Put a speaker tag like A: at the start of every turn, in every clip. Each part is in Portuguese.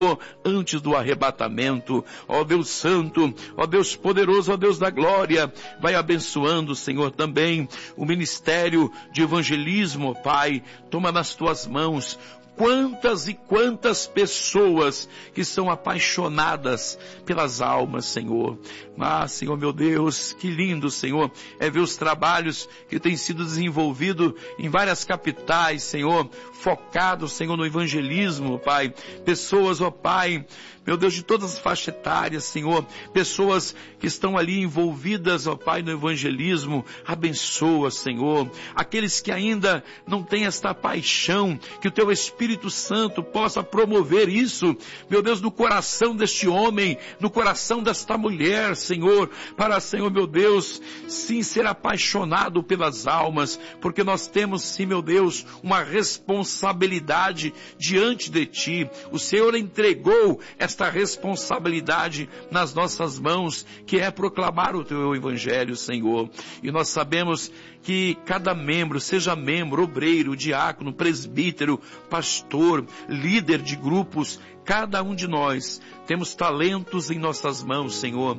A: antes do arrebatamento. Ó Deus Santo, ó Deus poderoso, ó Deus da glória, vai abençoando, Senhor, também o ministério de evangelismo, ó Pai. Toma nas tuas mãos. Quantas e quantas pessoas que são apaixonadas pelas almas, Senhor. Senhor meu Deus, que lindo, Senhor, é ver os trabalhos que têm sido desenvolvidos em várias capitais, Senhor, focados, Senhor, no evangelismo, Pai. Pessoas, ó Pai, meu Deus, de todas as faixas etárias, Senhor, pessoas que estão ali envolvidas, ó Pai, no evangelismo. Abençoa, Senhor, aqueles que ainda não têm esta paixão, que o Teu Espírito Santo possa promover isso, meu Deus, no coração deste homem, no coração desta mulher, Senhor, para, Senhor, meu Deus, sim, ser apaixonado pelas almas, porque nós temos, sim, meu Deus, uma responsabilidade diante de Ti. O Senhor entregou esta responsabilidade nas nossas mãos, que é proclamar o Teu Evangelho, Senhor. E nós sabemos que cada membro, seja membro, obreiro, diácono, presbítero, pastor, líder de grupos, cada um de nós temos talentos em nossas mãos, Senhor.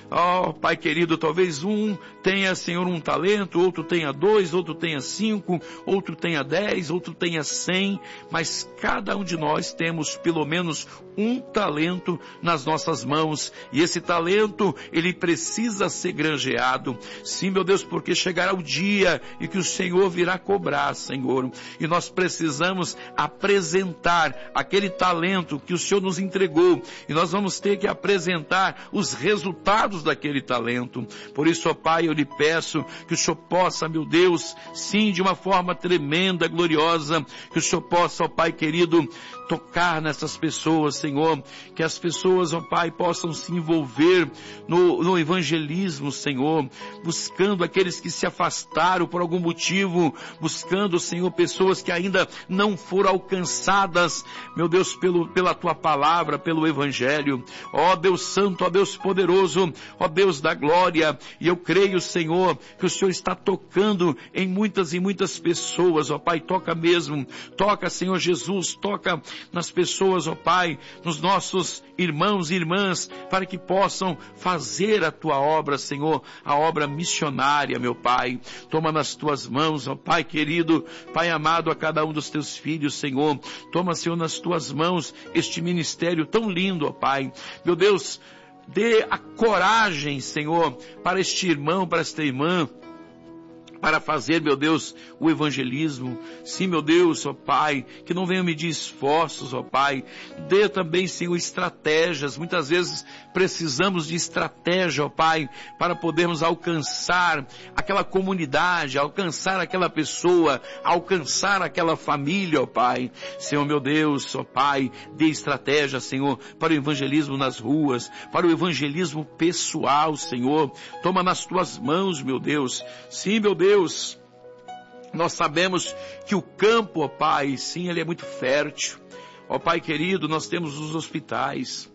A: Ó Pai querido, talvez um tenha, Senhor, um talento, outro tenha 2, outro tenha 5, outro tenha 10, outro tenha 100, mas cada um de nós temos pelo menos um talento nas nossas mãos, e esse talento, ele precisa ser granjeado. Sim, meu Deus, porque chegará o dia em que o Senhor virá cobrar, Senhor, e nós precisamos apresentar aquele talento que o Senhor nos entregou, e nós vamos ter que apresentar os resultados daquele talento. Por isso, ó Pai, eu lhe peço que o Senhor possa, meu Deus, sim, de uma forma tremenda, gloriosa, que o Senhor possa, ó Pai querido, tocar nessas pessoas, Senhor, que as pessoas, ó Pai, possam se envolver no evangelismo, Senhor, buscando aqueles que se afastaram por algum motivo, buscando, Senhor, pessoas que ainda não foram alcançadas, meu Deus, pela Tua palavra, pelo Evangelho. Ó Deus Santo, ó Deus poderoso, ó Deus da glória, e eu creio, Senhor, que o Senhor está tocando em muitas e muitas pessoas, ó Pai, toca mesmo, toca, Senhor Jesus, toca nas pessoas, ó Pai, nos nossos irmãos e irmãs, para que possam fazer a Tua obra, Senhor, a obra missionária, meu Pai. Toma nas Tuas mãos, ó Pai querido, Pai amado, a cada um dos Teus filhos, Senhor. Toma, Senhor, nas Tuas mãos este ministério tão lindo, ó Pai. Meu Deus, dê a coragem, Senhor, para este irmão, para esta irmã, para fazer, meu Deus, o evangelismo. Sim, meu Deus, ó Pai, que não venha medir esforços, ó Pai. Dê também, Senhor, estratégias. Muitas vezes precisamos de estratégia, ó Pai, para podermos alcançar aquela comunidade, alcançar aquela pessoa, alcançar aquela família, ó Pai. Senhor, meu Deus, ó Pai, dê estratégia, Senhor, para o evangelismo nas ruas, para o evangelismo pessoal, Senhor. Toma nas Tuas mãos, meu Deus. Sim, meu Deus, nós sabemos que o campo, ó Pai, sim, ele é muito fértil. Ó Pai querido, nós temos os hospitais,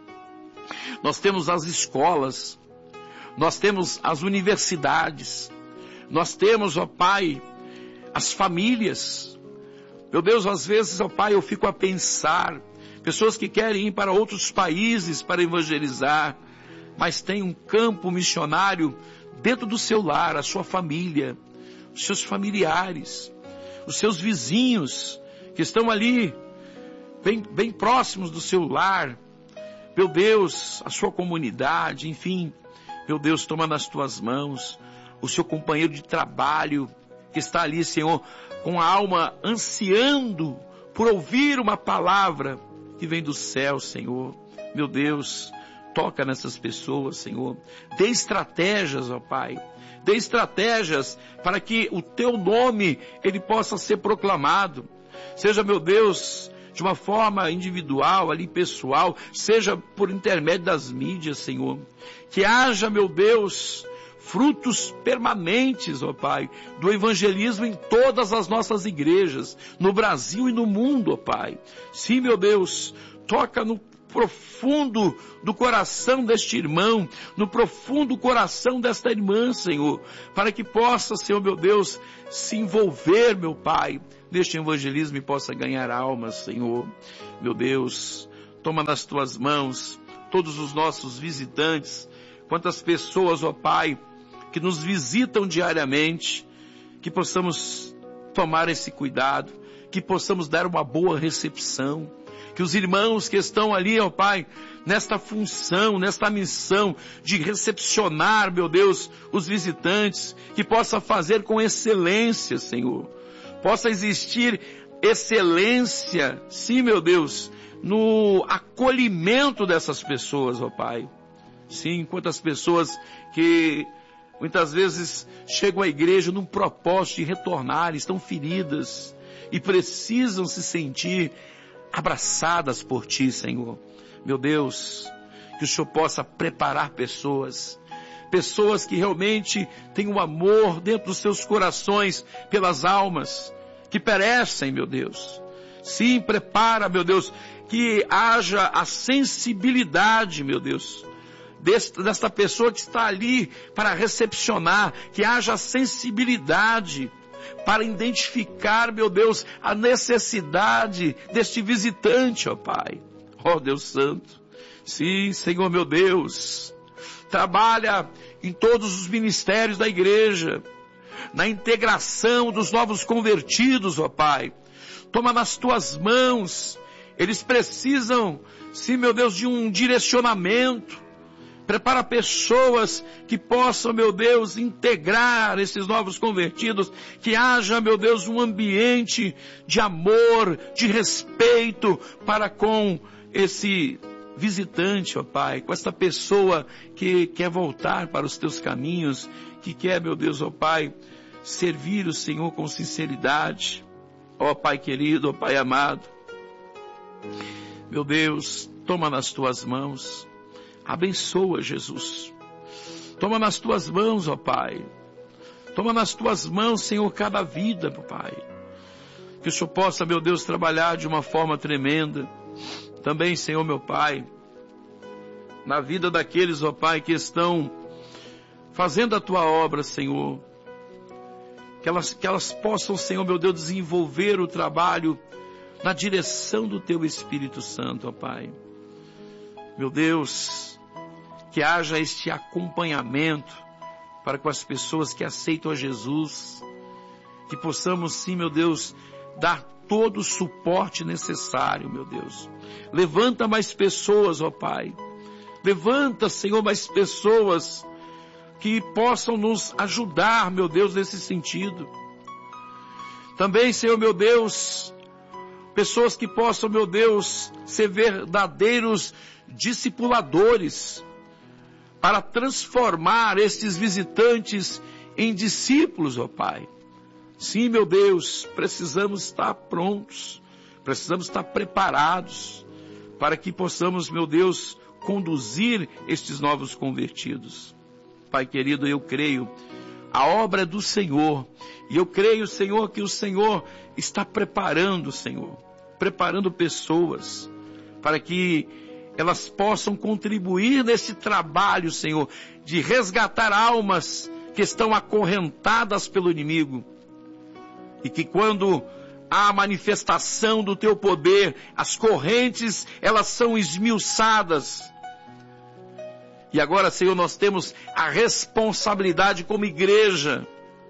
A: nós temos as escolas, nós temos as universidades, nós temos, ó Pai, as famílias. Meu Deus, às vezes, ó Pai, eu fico a pensar, pessoas que querem ir para outros países para evangelizar, mas tem um campo missionário dentro do seu lar, a sua família, os seus familiares, os seus vizinhos, que estão ali, bem próximos do seu lar, meu Deus, a sua comunidade, enfim, meu Deus, toma nas Tuas mãos, o seu companheiro de trabalho, que está ali, Senhor, com a alma ansiando por ouvir uma palavra que vem do céu, Senhor, meu Deus, toca nessas pessoas, Senhor. Dê estratégias, ó Pai. Dê estratégias para que o Teu nome, ele possa ser proclamado. Seja, meu Deus, de uma forma individual, ali pessoal, seja por intermédio das mídias, Senhor. Que haja, meu Deus, frutos permanentes, ó Pai, do evangelismo em todas as nossas igrejas, no Brasil e no mundo, ó Pai. Sim, meu Deus, toca no profundo do coração deste irmão, no profundo coração desta irmã, Senhor, para que possa, Senhor meu Deus, se envolver, meu Pai, neste evangelismo e possa ganhar almas, Senhor. Meu Deus, toma nas tuas mãos todos os nossos visitantes, quantas pessoas, ó Pai, que nos visitam diariamente, que possamos tomar esse cuidado, que possamos dar uma boa recepção, que os irmãos que estão ali, ó Pai, nesta função, nesta missão de recepcionar, meu Deus, os visitantes, que possa fazer com excelência, Senhor. Possa existir excelência, sim, meu Deus, no acolhimento dessas pessoas, ó Pai. Sim, quantas pessoas que muitas vezes chegam à igreja num propósito de retornar, estão feridas e precisam se sentir abraçadas por Ti, Senhor. Meu Deus, que o Senhor possa preparar pessoas que realmente têm um amor dentro dos seus corações pelas almas que perecem, meu Deus. Sim, prepara, meu Deus, que haja a sensibilidade, meu Deus, desta pessoa que está ali para recepcionar, que haja a sensibilidade para identificar, meu Deus, a necessidade deste visitante, ó Pai. Ó Deus Santo. Sim, Senhor meu Deus. Trabalha em todos os ministérios da igreja, na integração dos novos convertidos, ó Pai. Toma nas tuas mãos. Eles precisam, sim, meu Deus, de um direcionamento. Prepara pessoas que possam, meu Deus, integrar esses novos convertidos, que haja, meu Deus, um ambiente de amor, de respeito para com esse visitante, ó Pai, com essa pessoa que quer voltar para os teus caminhos, que quer, meu Deus, ó Pai, servir o Senhor com sinceridade. Ó Pai querido, ó Pai amado, meu Deus, toma nas tuas mãos. Abençoa, Jesus. Toma nas tuas mãos, ó Pai. Toma nas tuas mãos, Senhor, cada vida, ó Pai. Que o Senhor possa, meu Deus, trabalhar de uma forma tremenda. Também, Senhor, meu Pai, na vida daqueles, ó Pai, que estão fazendo a tua obra, Senhor. Que elas possam, Senhor, meu Deus, desenvolver o trabalho na direção do teu Espírito Santo, ó Pai. Meu Deus, que haja este acompanhamento para com as pessoas que aceitam a Jesus, que possamos sim, meu Deus, dar todo o suporte necessário, meu Deus. Levanta mais pessoas, ó Pai. Levanta, Senhor, mais pessoas que possam nos ajudar, meu Deus, nesse sentido. Também, Senhor, meu Deus, pessoas que possam, meu Deus, ser verdadeiros discipuladores, para transformar estes visitantes em discípulos, ó Pai. Sim, meu Deus, precisamos estar prontos, precisamos estar preparados, para que possamos, meu Deus, conduzir estes novos convertidos. Pai querido, eu creio, a obra é do Senhor, e eu creio, Senhor, que o Senhor está preparando, Senhor, preparando pessoas, para que elas possam contribuir nesse trabalho, Senhor, de resgatar almas que estão acorrentadas pelo inimigo. E que quando há a manifestação do teu poder, as correntes, elas são esmiuçadas. E agora, Senhor, nós temos a responsabilidade como igreja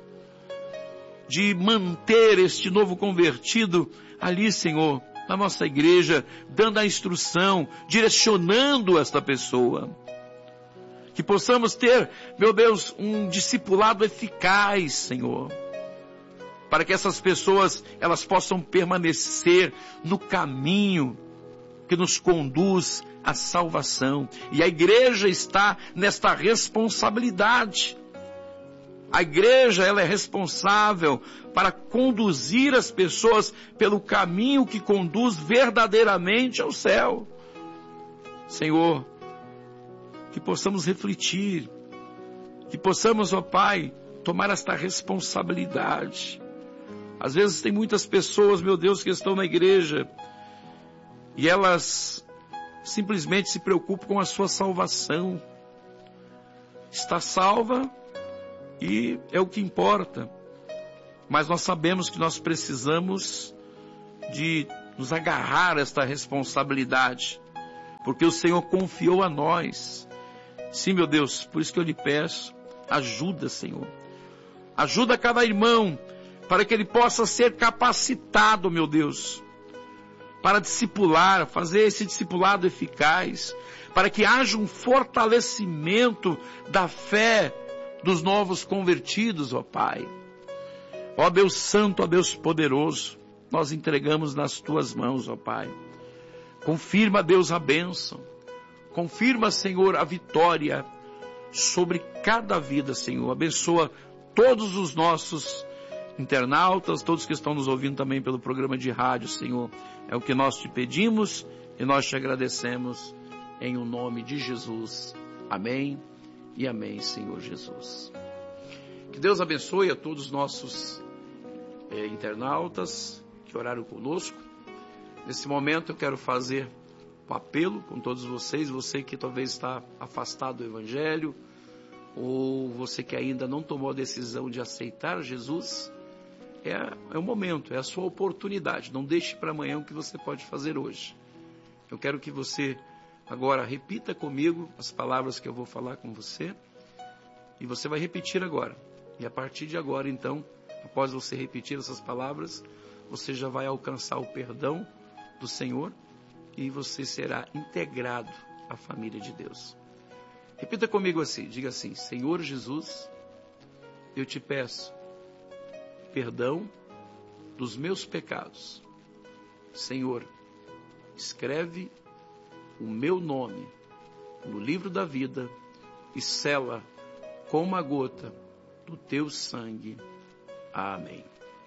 A: de manter este novo convertido ali, Senhor, na nossa igreja, dando a instrução, direcionando esta pessoa. Que possamos ter, meu Deus, um discipulado eficaz, Senhor, para que essas pessoas, elas possam permanecer no caminho que nos conduz à salvação. E a igreja está nesta responsabilidade. A igreja, ela é responsável para conduzir as pessoas pelo caminho que conduz verdadeiramente ao céu. Senhor, que possamos refletir, que possamos, ó Pai, tomar esta responsabilidade. Às vezes tem muitas pessoas, meu Deus, que estão na igreja e elas simplesmente se preocupam com a sua salvação. Está salva e é o que importa. Mas nós sabemos que nós precisamos de nos agarrar a esta responsabilidade porque o Senhor confiou a nós. Sim, meu Deus, por isso que eu lhe peço, ajuda, Senhor. Ajuda cada irmão, para que ele possa ser capacitado, meu Deus, para discipular, fazer esse discipulado eficaz, para que haja um fortalecimento da fé dos novos convertidos, ó Pai. Ó Deus Santo, ó Deus Poderoso, nós entregamos nas Tuas mãos, ó Pai. Confirma, Deus, a bênção. Confirma, Senhor, a vitória sobre cada vida, Senhor. Abençoa todos os nossos internautas, todos que estão nos ouvindo também pelo programa de rádio, Senhor. É o que nós te pedimos e nós te agradecemos em o nome de Jesus. Amém e amém, Senhor Jesus. Que Deus abençoe a todos os nossos internautas que oraram conosco. Nesse momento eu quero fazer um apelo com todos vocês, você que talvez está afastado do Evangelho, ou você que ainda não tomou a decisão de aceitar Jesus. É o momento, é a sua oportunidade. Não deixe para amanhã o que você pode fazer hoje. Eu quero que você agora repita comigo as palavras que eu vou falar com você, e você vai repetir agora. E a partir de agora, então, após você repetir essas palavras, você já vai alcançar o perdão do Senhor e você será integrado à família de Deus. Repita comigo assim, diga assim: Senhor Jesus, eu te peço perdão dos meus pecados. Senhor, escreve o meu nome no livro da vida e sela com uma gota do teu sangue. Amém.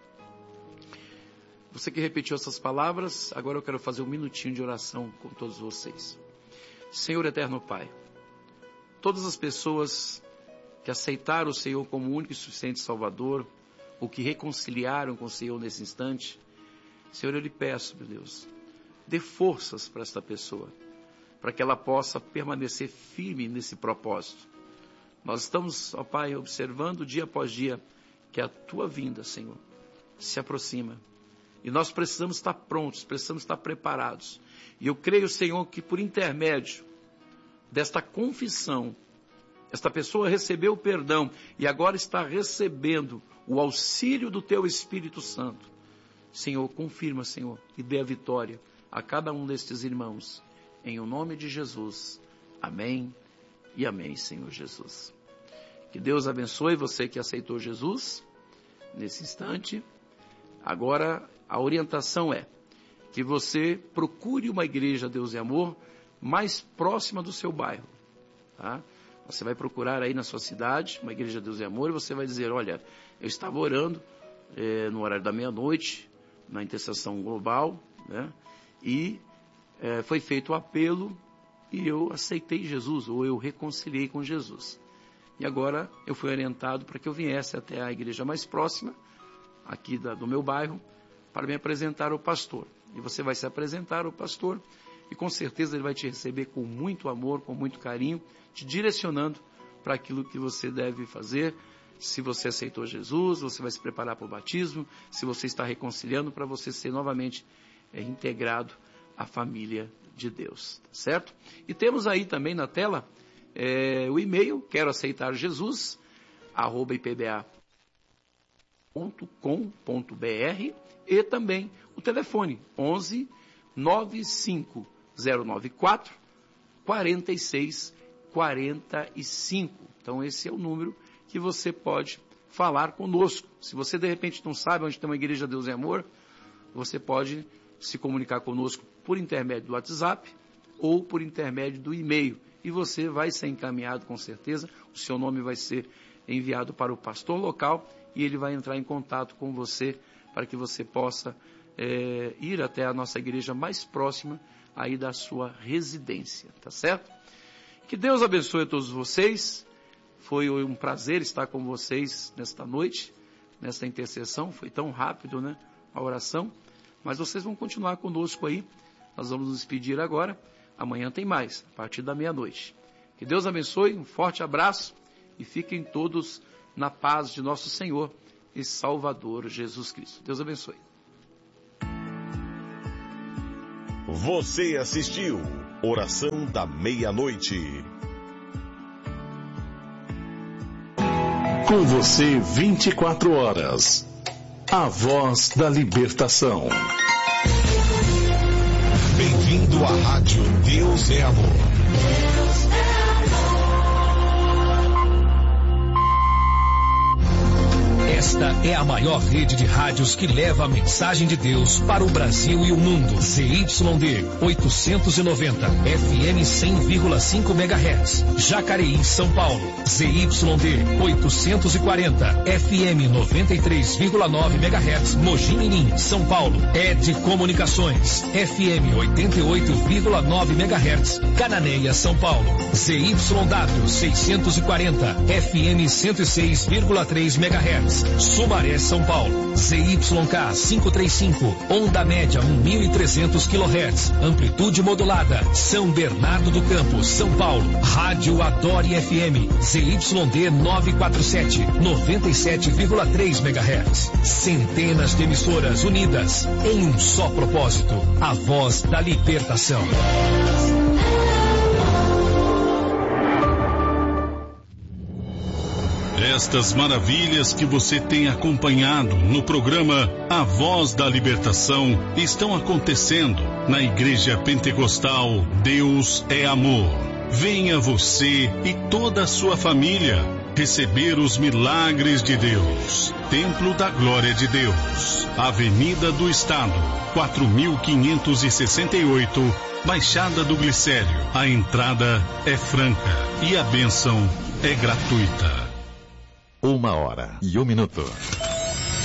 A: Você que repetiu essas palavras, agora eu quero fazer um minutinho de oração com todos vocês. Senhor eterno Pai, todas as pessoas que aceitaram o Senhor como único e suficiente Salvador, ou que reconciliaram com o Senhor nesse instante, Senhor, eu lhe peço, meu Deus, dê forças para esta pessoa, para que ela possa permanecer firme nesse propósito. Nós estamos, ó Pai, observando dia após dia que a Tua vinda, Senhor, se aproxima. E nós precisamos estar prontos, precisamos estar preparados. E eu creio, Senhor, que por intermédio desta confissão, esta pessoa recebeu o perdão e agora está recebendo o auxílio do Teu Espírito Santo. Senhor, confirma, Senhor, e dê a vitória a cada um destes irmãos. Em o nome de Jesus. Amém e amém, Senhor Jesus. Que Deus abençoe você que aceitou Jesus nesse instante. Agora, a orientação é que você procure uma igreja Deus e Amor mais próxima do seu bairro, tá? Você vai procurar aí na sua cidade uma igreja Deus e Amor e você vai dizer: olha, eu estava orando no horário da meia-noite, na intercessão global, né? E foi feito o apelo e eu aceitei Jesus, ou eu reconciliei com Jesus. E agora eu fui orientado para que eu viesse até a igreja mais próxima, aqui do meu bairro, para me apresentar ao pastor. E você vai se apresentar ao pastor e com certeza ele vai te receber com muito amor, com muito carinho, te direcionando para aquilo que você deve fazer. Se você aceitou Jesus, você vai se preparar para o batismo, se você está reconciliando, para você ser novamente integrado à família de Deus, tá certo? E temos aí também na tela o e-mail, quero aceitar Jesus, @ipba.com.br, e também o telefone 11 95094 4645. Então esse é o número que você pode falar conosco. Se você de repente não sabe onde tem uma igreja Deus e Amor, você pode se comunicar conosco por intermédio do WhatsApp ou por intermédio do e-mail. E você vai ser encaminhado com certeza, o seu nome vai ser enviado para o pastor local e ele vai entrar em contato com você para que você possa ir até a nossa igreja mais próxima aí da sua residência, tá certo? Que Deus abençoe a todos vocês. Foi um prazer estar com vocês nesta noite, nesta intercessão. Foi tão rápido, né, a oração. Mas vocês vão continuar conosco aí. Nós vamos nos despedir agora. Amanhã tem mais, a partir da meia-noite. Que Deus abençoe, um forte abraço e fiquem todos na paz de nosso Senhor e Salvador Jesus Cristo. Deus abençoe.
B: Você assistiu Oração da meia-noite.
C: Com você 24 horas. A voz da libertação.
B: Bem-vindo à Rádio Deus é Amor.
D: Esta é a maior rede de rádios que leva a mensagem de Deus para o Brasil e o mundo. ZYD 890, FM 100,5 MHz. Jacareí, São Paulo. ZYD 840, FM 93,9 MHz. Mogi Mirim, São Paulo. ED Comunicações, FM 88,9 MHz. Cananéia, São Paulo. ZYW 640, FM 106,3 MHz. Sumaré, São Paulo. ZYK 535, onda média 1.300 kHz, amplitude modulada. São Bernardo do Campo, São Paulo. Rádio Adore FM, ZYD 947, 97,3 MHz. Centenas de emissoras unidas em um só propósito: a voz da libertação.
E: Estas maravilhas que você tem acompanhado no programa A Voz da Libertação estão acontecendo na Igreja Pentecostal Deus é Amor. Venha você e toda a sua família receber os milagres de Deus. Templo da Glória de Deus, Avenida do Estado, 4568, Baixada do Glicério. A entrada é franca e a bênção é gratuita.
C: 1h01.